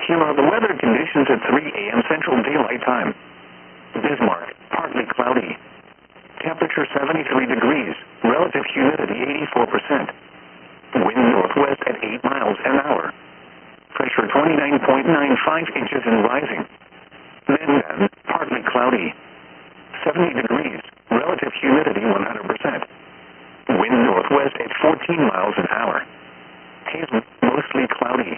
Here are the weather conditions at 3 a.m. Central Daylight Time. Bismarck, partly cloudy. Temperature 73 degrees, relative humidity 84%. Wind northwest at 8 miles an hour. Pressure 29.95 inches and rising. Mandan, partly cloudy. 70 degrees, relative humidity 100%. Wind northwest at 14 miles an hour. Hazen, mostly cloudy.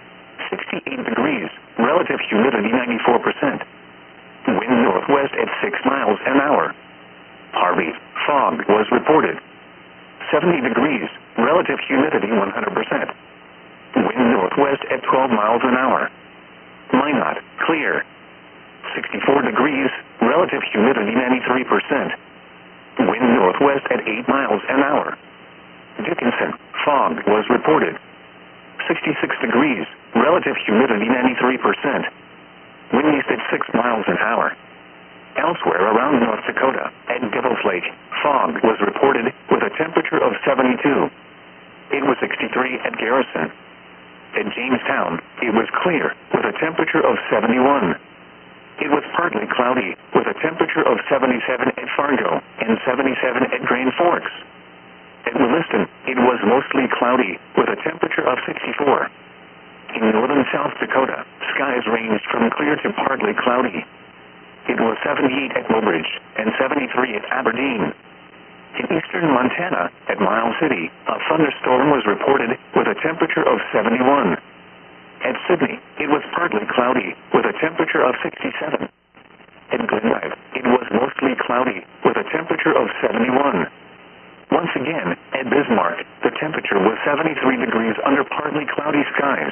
68 degrees, relative humidity 94%. Wind northwest at 6 miles an hour. Harvey, fog was reported. 70 degrees, relative humidity 100%. Wind northwest at 12 miles an hour. Minot, clear. 64 degrees, relative humidity 93%. Wind northwest at 8 miles an hour. Dickinson, fog was reported. 66 degrees, relative humidity 93%. Wind east at 6 miles an hour. Elsewhere around North Dakota, at Devil's Lake, fog was reported with a temperature of 72. It was 63 at Garrison. At Jamestown, it was clear with a temperature of 71. It was partly cloudy with a temperature of 77 at Fargo and 77 at Grand Forks. At Williston, it was mostly cloudy with a temperature of 64. In northern South Dakota, skies ranged from clear to partly cloudy. It was 78 at Mobridge and 73 at Aberdeen. In eastern Montana, at Miles City, a thunderstorm was reported with a temperature of 71. At Sydney, it was partly cloudy with a temperature of 67. At Glendive, it was mostly cloudy with a temperature of 71. Once again, at Bismarck, the temperature was 73 degrees under partly cloudy skies.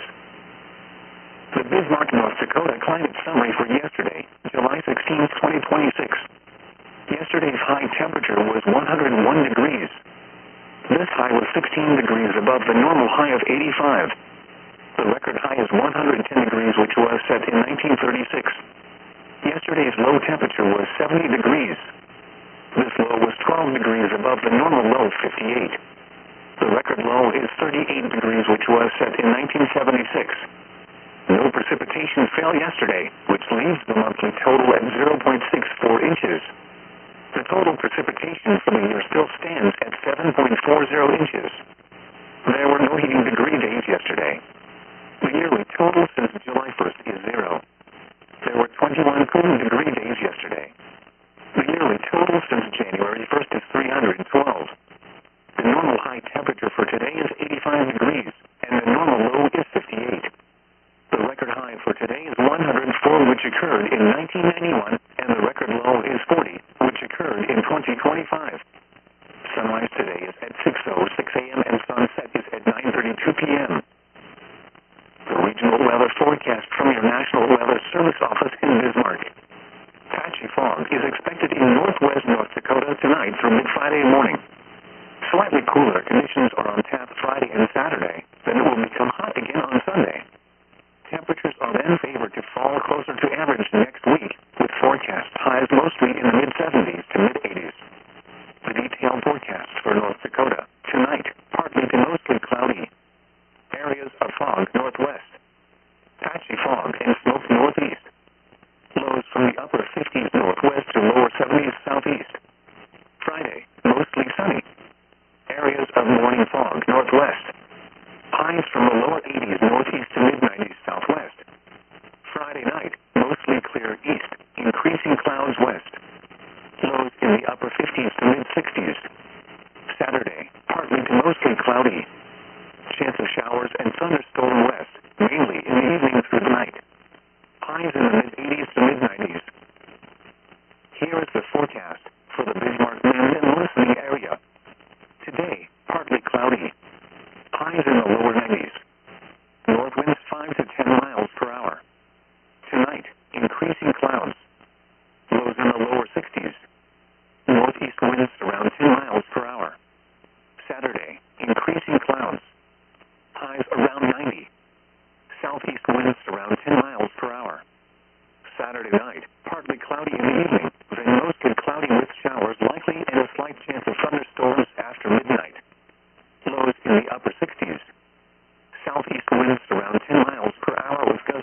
The Bismarck, North Dakota climate summary for yesterday, July 16, 2026. Yesterday's high temperature was 101 degrees. This high was 16 degrees above the normal high of 85. The record high is 110 degrees, which was set in 1936. Yesterday's low temperature was 70 degrees. This low was 12 degrees above the normal low of 58. The record low is 38 degrees, which was set in 1976. No precipitation fell yesterday, which leaves the monthly total at 0.64 inches. The total precipitation for the year still stands at 7.40 inches. There were no heating degree days yesterday. The yearly total since July 1st is 0. There were 21 cooling degree days yesterday. The yearly total since January 1st is 312. The normal high temperature for today is 85 degrees, and the normal low is 58. The record high for today is 104, which occurred in 1991, and the record low is 40, which occurred in 2025. Sunrise today is at 6:06 a.m. and sunset is at 9:32 p.m. The regional weather forecast from your National Weather Service office in Bismarck. Patchy fog is expected in northwest North Dakota tonight through mid-Friday morning. Slightly cooler conditions are on tap Friday and Saturday, then it will become hot again on Sunday. Temperatures are then favored to fall closer to average next week, with forecast highs mostly in the mid-70s to mid-80s. The detailed forecast for North Dakota. Tonight, partly to mostly cloudy. Areas of fog northwest. Patchy fog and smoke northeast. Lows from the upper 50s northwest to lower 70s southeast. Friday, mostly sunny. Areas of morning fog northwest. Highs from the lower 80s northeast to mid-90s southwest. Friday night, mostly clear east, increasing clouds west. Lows in the upper 50s to mid-60s. Saturday, partly to mostly cloudy. Chance of showers and thunderstorm west, mainly in the evening through the night. Highs in the mid-80s to mid-90s. Here is the forecast for the Bismarck and listening area. Today, partly cloudy. Highs in the lower 90s. North winds 5 to 10 miles per hour. Tonight, increasing clouds. Lows in the lower 60s. Northeast winds around 10 miles per hour. Saturday, increasing clouds. Highs around 90. Southeast winds around 10